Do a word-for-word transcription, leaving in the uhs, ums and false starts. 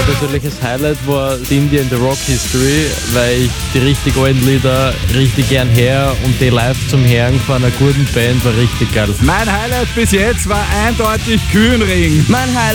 Persönliches Highlight war Cindy and the Rock History, weil ich die richtig alten Lieder richtig gern her und die live zum Hören von einer guten Band war richtig geil. Mein Highlight bis jetzt war eindeutig Kühenring. Mein Highlight